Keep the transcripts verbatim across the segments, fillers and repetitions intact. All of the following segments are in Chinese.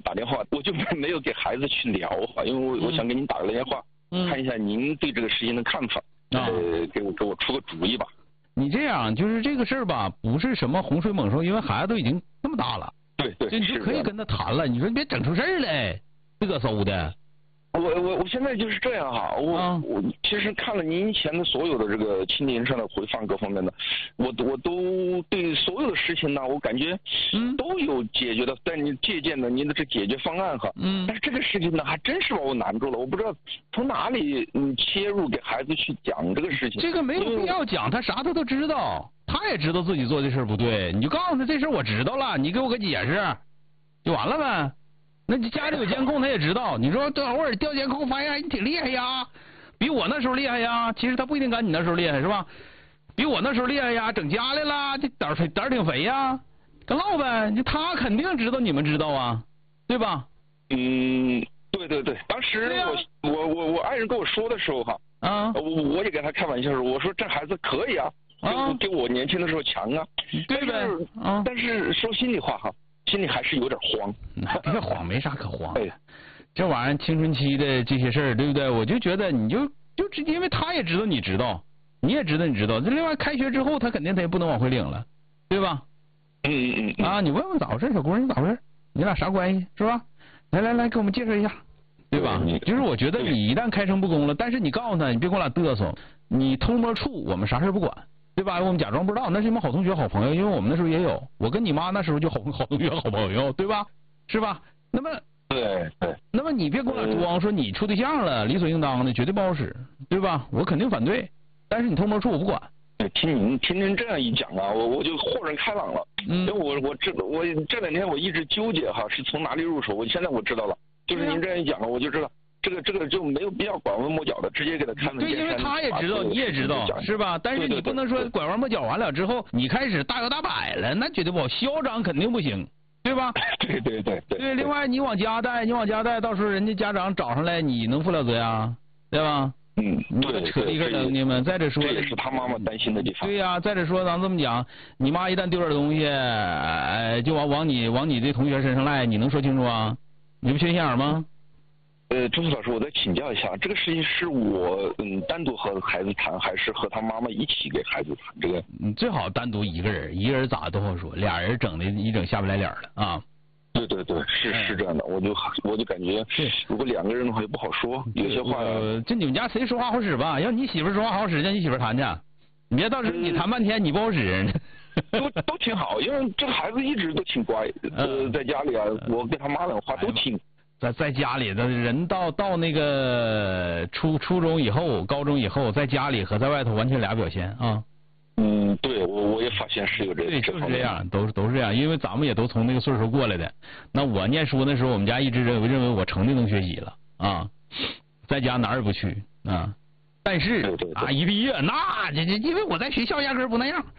打电话，我就没有给孩子去聊哈，因为我我想给您打个电话， 嗯、 看一下您对这个事情的看法， 啊、 呃，给我给我出个主意吧。 你这样就是这个事儿吧，不是什么洪水猛兽，因为孩子都已经那么大了， 对对， 就你就可以跟他谈了。你说你别整出事儿来，嘚瑟的。 我我我现在就是这样哈，我、啊、我其实看了您以前的所有的这个蜻蜓上的回放各方面的，我我都对所有的事情呢，我感觉嗯都有解决的，在您借鉴的您的这解决方案哈， 嗯， 但是这个事情呢，还真是把我难住了，我不知道从哪里嗯切入给孩子去讲这个事情。 这个没有必要讲，他啥他都知道，他也知道自己做这事儿不对，你就告诉他这事儿我知道了，你给我个解释，就完了呗。那你家里有监控，他也知道。你说这偶尔调监控，发现你挺厉害呀，比我那时候厉害呀。其实他不一定赶你那时候厉害，是吧？比我那时候厉害呀，整家来了，这胆儿胆儿挺肥呀，跟唠呗。就他肯定知道，你们知道啊，对吧？ 嗯，对对对。当时我、啊、我我我爱人跟我说的时候哈， 啊， 我我也跟他开玩笑说，我说这孩子可以啊， 啊， 跟我年轻的时候强啊， 对呗。啊， 但是说心里话哈。心里还是有点慌， 别慌，没啥可慌的。这玩意儿青春期的这些事儿，对不对？我就觉得你就就直接，因为他也知道你知道，你也知道你知道。这另外开学之后，他肯定他也不能往回领了，对吧？ 嗯嗯嗯。 啊，你问问咋回事，小姑娘你咋回事？你俩啥关系是吧？来来来，给我们介绍一下，对吧？就是我觉得你一旦开诚布公了，但是你告诉他，你别跟我俩嘚瑟，你偷摸处，我们啥事不管。对吧？我们假装不知道，那是你们好同学、好朋友，因为我们那时候也有，我跟你妈那时候就好好同学、好朋友，对吧？是吧？那么， 对对， 那么你别跟我俩装说你处对象了，理所应当的，绝对不好使，对吧？我肯定反对，但是你偷摸处我不管。 听您听您这样一讲啊，我我就豁然开朗了。嗯，因为我我这我这两天我一直纠结哈，是从哪里入手？我现在我知道了，就是您这样一讲了，我就知道。这个这个就没有必要拐弯抹角的，直接给他看。 对，因为他也知道，你也知道，是吧？但是你不能说拐弯抹角完了之后，你开始大摇大摆了，那绝对不好，嚣张肯定不行，对吧？ 对对对对。 对，另外你往家带，你往家带，到时候人家家长找上来，你能负了责呀，对吧？ 嗯，对， 扯一根能你们。再者说， 这也是他妈妈担心的地方。 对呀，再者说，咱这么讲，你妈一旦丢点东西，哎，就往往你往你这同学身上赖，你能说清楚啊？你不缺心眼吗？ 呃，朱老师，我再请教一下，这个事情是我嗯单独和孩子谈，还是和他妈妈一起给孩子谈？这个你最好单独一个人，一个人咋都好说，俩人整的一整下不来脸了啊。 对对对，是是这样的，我就我就感觉，如果两个人的话也不好说，有些话。 呃，这你们家谁说话好使吧？要你媳妇说话好使，让你媳妇谈去，你别到时候你谈半天你不好使。 都都挺好，因为这个孩子一直都挺乖，呃，在家里啊，我跟他妈两话都听。 在在家里的人到到那个初初中以后、高中以后，在家里和在外头完全俩表现啊。 嗯，对，我我也发现是有这个。 对，就是这样，都都是这样，因为咱们也都从那个岁数过来的。那我念书那时候，我们家一直认为认为我成绩能学习了啊，在家哪儿也不去啊。但是对对对啊，一毕业那这这，因为我在学校压根儿不那样。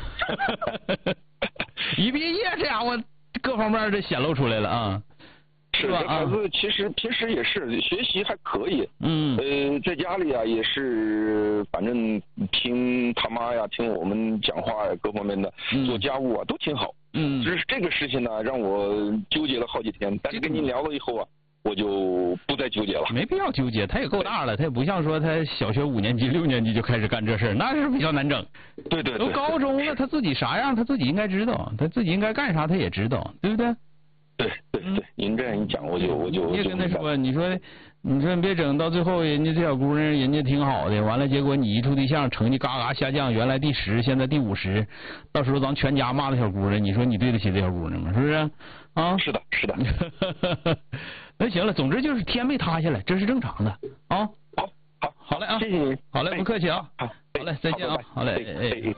一毕业这家伙各方面都显露出来了啊。 是这孩子其实平时也是学习还可以， 嗯， 呃，在家里啊也是，反正听他妈呀，听我们讲话呀，各方面的做家务啊都挺好， 嗯， 只是这个事情呢让我纠结了好几天，但是跟您聊了以后啊，我就不再纠结了。 没必要纠结，他也够大了，他也不像说他小学五年级、六年级就开始干这事儿，那是比较难整。 对对对， 都高中了，他自己啥样，他自己应该知道，他自己应该干啥，他也知道，对不对？ 对对对，您这样一讲，我就我就你也跟他说，你说你说你别整到最后，人家这小姑娘人家挺好的，完了结果你一处对象成绩嘎嘎下降，原来第十，现在第五十，到时候咱全家骂那小姑娘，你说你对得起这小姑娘吗？是不是？啊， 是的，是的。 那行了，总之就是天没塌下来，这是正常的啊。 好，好， 好嘞啊， 谢谢您。 好嘞，不客气啊。 好， 好嘞，再见啊。好嘞，哎哎。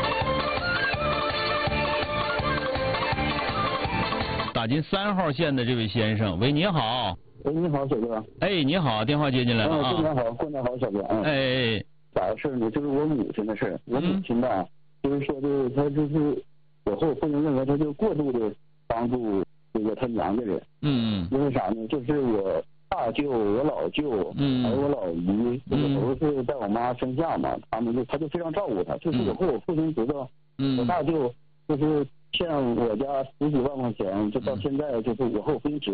打进三号线的这位先生，喂，你好。 喂，你好，小哥。 哎，你好，电话接进来了啊。 过年好，过年好，小哥。嗯。 哎哎哎。 咋回事呢？就是我母亲的事儿。我母亲吧，就是说的，她就是我和我父亲认为，她就过度的帮助这个她娘家人。 嗯。 因为啥呢？就是我大舅、我老舅，嗯，还有我老姨，这个都是在我妈生下嘛，他们就他就非常照顾她。就是我和我父亲知道， 嗯， 我大舅就是欠我家十几万块钱，就到现在就是我和我父亲只